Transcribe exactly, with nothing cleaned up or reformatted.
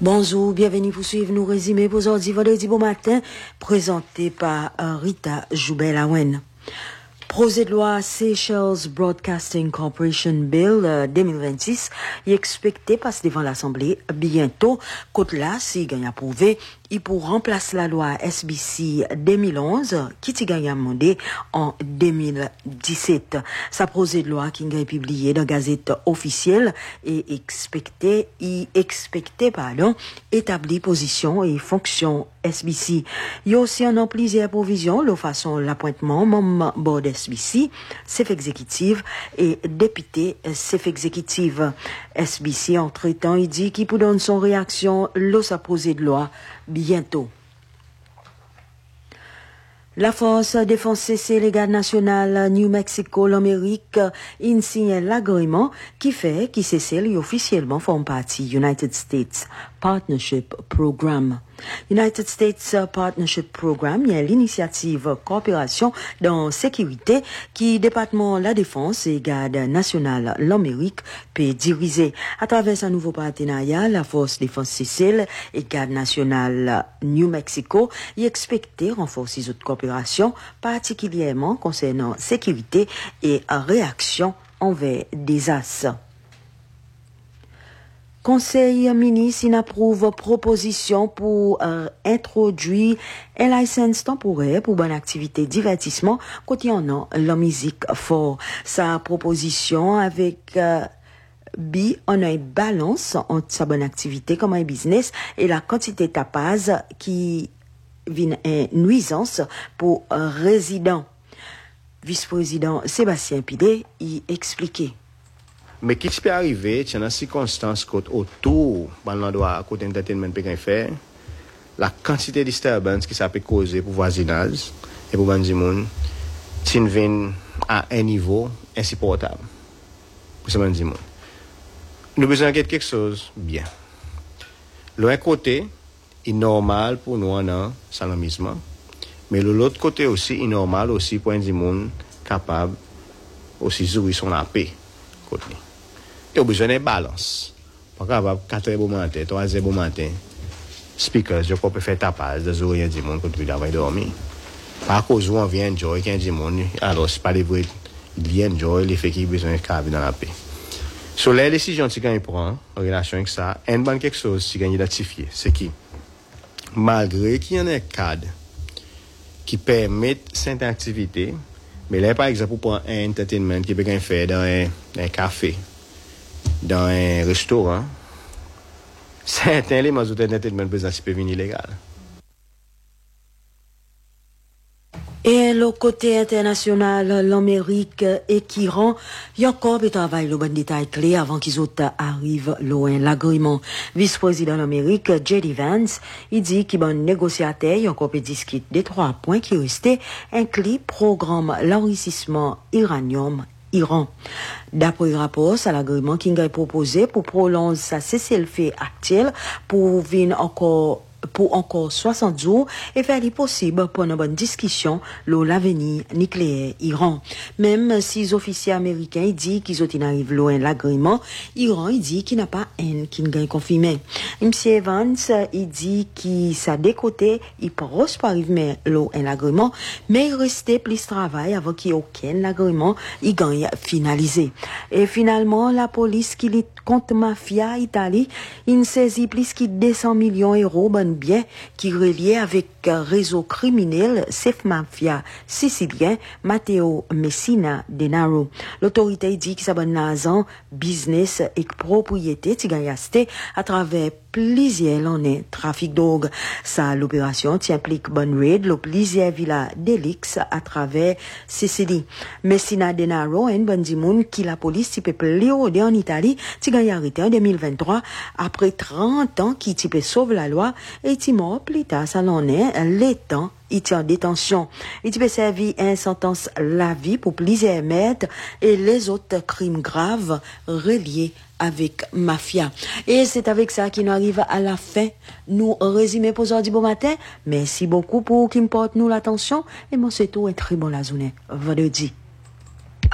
Bonjour, bienvenue pour suivre nos résumés pour aujourd'hui, vendredi bon matin, présenté par Rita Joubel-Awen. Projet de loi Seychelles Broadcasting Corporation Bill euh, deux mille vingt-six est expecté passer devant l'Assemblée bientôt. Côté là, si gagne approuvé, il pour remplacer la loi S B C deux mille onze qui t'y gagne amendé en deux mille dix-sept. Sa projet de loi qui est publié dans la Gazette officielle et expecté, y expecté, pardon, établit position et fonction S B C. Il y a aussi en plusieurs provisions, de façon l'appointement, membre board S B C, chef exécutif et député chef exécutif. S B C, entre-temps, il dit qu'il peut donner son réaction lors sa projet de loi bientôt. La force défense C C, les gardes nationales New Mexico, l'Amérique, il signe l'agrément qui fait qui C C officiellement forme partie United States Partnership Program. United States Partnership Program, il y a l'initiative coopération dans sécurité qui département la défense et garde nationale l'Amérique peut diriger. À travers un nouveau partenariat, la force défense Sicile et garde nationale New Mexico y expecté renforcer les autres coopérations, particulièrement concernant sécurité et réaction envers des as. Conseil ministre approuve proposition pour euh, introduire un licence temporaire pour bonne activité divertissement côté en an la musique fort. Sa proposition avec euh, bi on a une balance entre sa bonne activité comme un business et la quantité de tapage qui vient une nuisance pour un résident. Vice-président Sébastien Pidé y expliquait. Mais qu'est-ce qui peut arriver, c'est dans circonstances autour de l'endroit à côté d'entertainment peut faire, la quantité de disturbance qui ça peut causer pour voisinage et pour les gens, c'est vient à un niveau insupportable. Pour ces gens. Nous avons besoin de quelque chose bien. L'un côté, est normal pour nous en salamisme, mais l'autre côté aussi, est normal aussi pour les gens capables aussi jouir son paix. Il y a besoin de balance. Par exemple, quatre heures du matin, trois heures du matin, speakers, je peux faire tapage, de jouer du monde quand tu vas dormir. Par cause où on vient enjoy, quand du monde, alors c'est pas les vrais, il vient enjoy, les faits qui ont besoin de caber dans la paix. Sur les décisions que tu prends, en relation avec ça, un bon quelque chose qui est identifié, c'est qui, malgré qu'il y en ait un cadre qui permet cette activité, mais là, par exemple, pour un entertainment qui peut faire dans un, un café, dans un restaurant, certains éléments d'entertainment peuvent venir illégal. Et le côté international, l'Amérique et l'Iran, il y a encore des travail, le bon détail clé avant qu'ils arrivent loin l'agrément. Vice-président de l'Amérique, J D Vance, il dit qu'il y a un négociateur, il y a encore discuté des trois points qui restaient, inclut programme l'enrichissement uranium Iran. D'après le rapport, c'est l'agrément qui est proposé pour prolonger sa cessez-le-feu actuel pour venir encore pour encore soixante jours et faire les possible pour une bonne discussion sur l'avenir nucléaire Iran. Même si les officiers américains disent qu'ils ont arrivé loin l'agrément, Iran il dit qu'il n'a pas un qui gagne confirmé. M. Evans il dit qu'il s'est décoté, il pense pas arriver loin l'agrément, mais il restait plus de travail avant qu'il n'y ait aucun agrément, il gagne finalisé. Et finalement, la police qui lutte contre mafia Italie, il saisit plus de deux cents millions d'euros bon bien qui relié avec un réseau criminel chef mafia sicilien Matteo Messina Denaro. L'autorité dit que ça bon l'argent business et propriété qui gagne à travers plusieurs années trafic de drogue. Ça l'opération qui implique bon raid le plusieurs villas d'Elix à travers Sicile. Messina Denaro un bon dimoun qui la police type pléodé en Italie qui gagne arrêté en deux mille vingt-trois après trente ans qui type sauve la loi et qui mort plus tard ça l'en est l'étant il tient en détention. Il peut servir une sentence la vie pour plusieurs mètres et les autres crimes graves reliés avec mafia. Et c'est avec ça qu'il nous arrive à la fin. Nous résumons pour aujourd'hui bon matin. Merci beaucoup pour qui me porte nous l'attention. Et moi, c'est tout un très bon la journée. Vendredi.